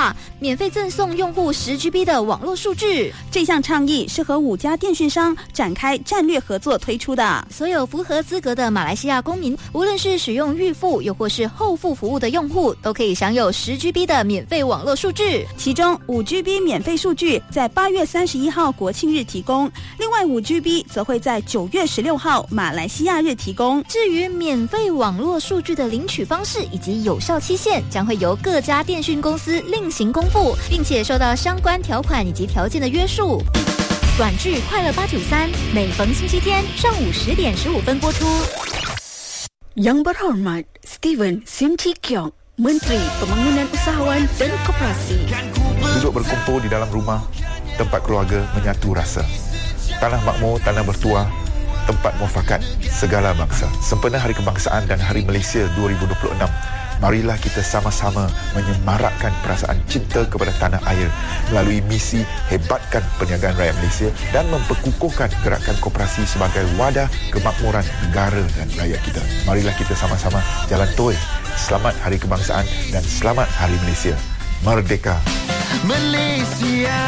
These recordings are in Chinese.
话，免费赠送用户10GB 的网络数据。 这项倡议是和5家电讯商展开战略合作推出的。 所有符合资格的马来西亚公民，无论是使用预付又或是后付服务的用户，都可以享有10GB 的免费网络数据。 其中5GB 免费数据在8月31号国庆日提供，另外5GB 则会在9月16号马来西亚日提供。 至于免费网络数据的领取方式以及有效期限，将会由各家电讯公司另行公布，并且受到相关条款以及条件的约束。短剧快乐893每逢星期天上午10点15分播出。 Yang berhormat Steven Sim Chi Kiong, Menteri Pembangunan Usahawan dan Koperasi. Duduk berkumpul di dalam rumah, tempat keluarga menyatu rasa. Tanah makmur, tanah bertuah, tempat muafakat segala bangsa. Sempena Hari Kebangsaan dan Hari Malaysia 2026. Marilah kita sama-sama menyemarakkan perasaan cinta kepada tanah air melalui misi hebatkan perniagaan rakyat Malaysia dan memperkukuhkan gerakan koperasi sebagai wadah kemakmuran negara dan rakyat kita. Marilah kita sama-sama jalan toy. Selamat Hari Kebangsaan dan selamat Hari Malaysia. Merdeka Malaysia。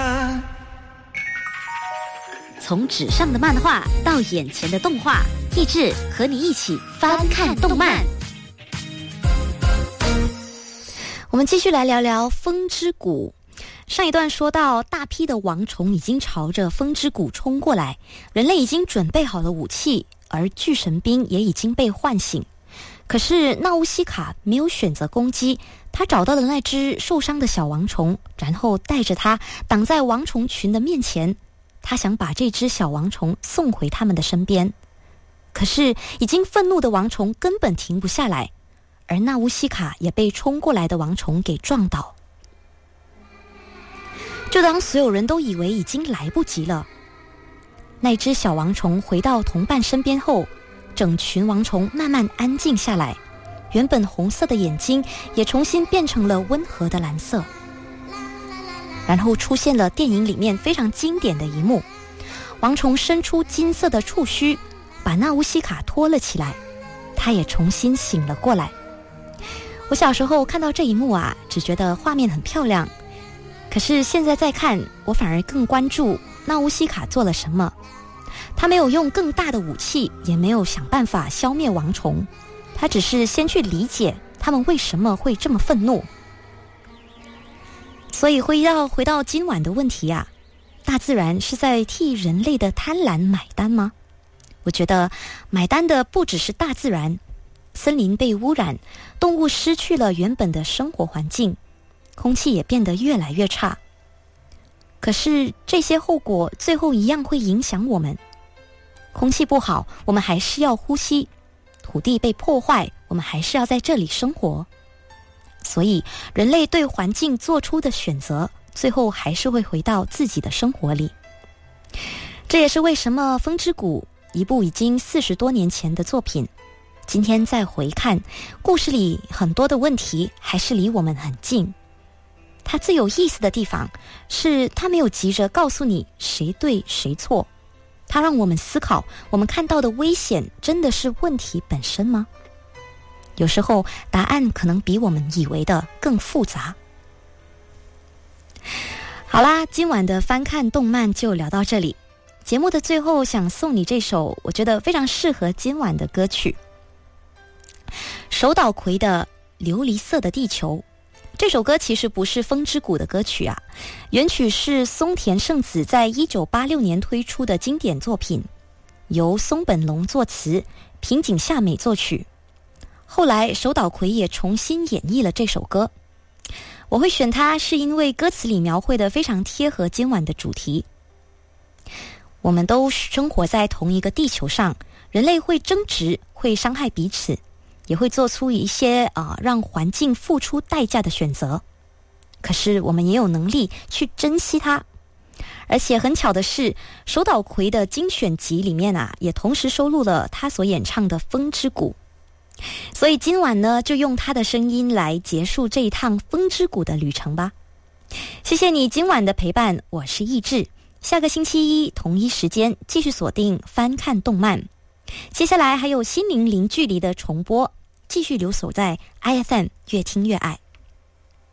从纸上的漫画到眼前的动画，益智和你一起翻看动漫。我们继续来聊聊风之谷。上一段说到，大批的王虫已经朝着风之谷冲过来，人类已经准备好了武器，而巨神兵也已经被唤醒。可是纳乌西卡没有选择攻击，他找到了那只受伤的小王虫，然后带着它挡在王虫群的面前。他想把这只小王虫送回他们的身边，可是已经愤怒的王虫根本停不下来，而纳乌西卡也被冲过来的王虫给撞倒。就当所有人都以为已经来不及了，那只小王虫回到同伴身边后，整群王虫慢慢安静下来，原本红色的眼睛也重新变成了温和的蓝色。然后出现了电影里面非常经典的一幕，王虫伸出金色的触须，把纳乌西卡拖了起来，他也重新醒了过来。我小时候看到这一幕啊，只觉得画面很漂亮，可是现在再看，我反而更关注纳乌西卡做了什么。他没有用更大的武器，也没有想办法消灭王虫，他只是先去理解他们为什么会这么愤怒。所以回到今晚的问题啊，大自然是在替人类的贪婪买单吗？我觉得买单的不只是大自然，森林被污染，动物失去了原本的生活环境，空气也变得越来越差。可是这些后果最后一样会影响我们。空气不好，我们还是要呼吸；土地被破坏，我们还是要在这里生活。所以人类对环境做出的选择，最后还是会回到自己的生活里。这也是为什么《风之谷》一部已经40多年前的作品，今天再回看，故事里很多的问题还是离我们很近。它最有意思的地方是，它没有急着告诉你谁对谁错，它让我们思考，我们看到的危险真的是问题本身吗？有时候答案可能比我们以为的更复杂。好啦，今晚的翻看动漫就聊到这里。节目的最后想送你这首我觉得非常适合今晚的歌曲，手岛葵的《琉璃色的地球》。这首歌其实不是风之谷的歌曲啊，原曲是松田圣子在1986年推出的经典作品，由松本龙作词，平井夏美作曲。后来手岛葵也重新演绎了这首歌。我会选它是因为歌词里描绘的非常贴合今晚的主题。我们都生活在同一个地球上，人类会争执，会伤害彼此，也会做出一些让环境付出代价的选择。可是我们也有能力去珍惜它。而且很巧的是，手岛葵的精选集里面啊，也同时收录了他所演唱的《风之谷》。所以今晚呢，就用他的声音来结束这一趟风之谷的旅程吧。谢谢你今晚的陪伴，我是易志。下个星期一同一时间继续锁定翻看动漫。接下来还有心灵零距离的重播，继续留守在 IFM 越听越爱。